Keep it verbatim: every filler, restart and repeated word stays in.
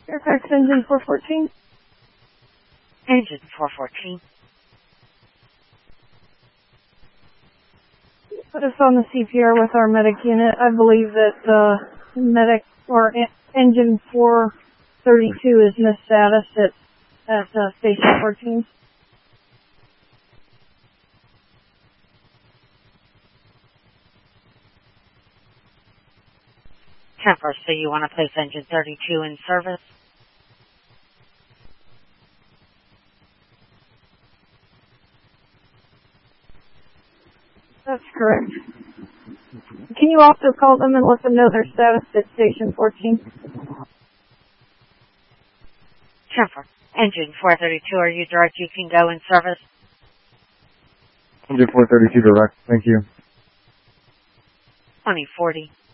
Fairfax engine four fourteen. Engine four fourteen. Put us on the C P R with our medic unit. I believe that the medic or en engine four thirty-two is missed status at, at uh, station fourteen. Temper, so you want to place engine thirty-two in service? That's correct. Can you also call them and let them know their status at station fourteen? Temper, engine four thirty-two, are you direct? You can go in service? Engine four thirty-two direct, thank you. twenty forty.